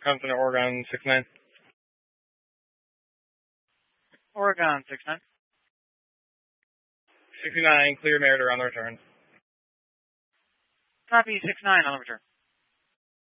Continent Oregon 69. Oregon 69. 69, clear Meritor on the return. Copy 69 on the return.